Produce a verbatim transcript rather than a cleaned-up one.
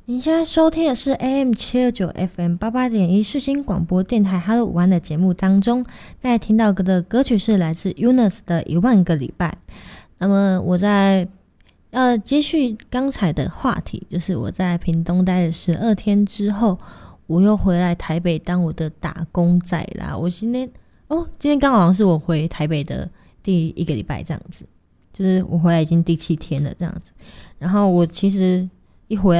你现在收听的是 A M 七二九 F M 八八点一世新广播电台 Hello 午安的节目当中，刚才听到的歌曲是来自 Eunice 的一万个礼拜。那么我在要继续刚才的话题，就是我在屏东待了十二天之后，我又回来台北当我的打工仔啦。我今天哦，今天刚好像是我回台北的第一个礼拜这样子，就是我回来已经第七天了这样子。然后我其实一回来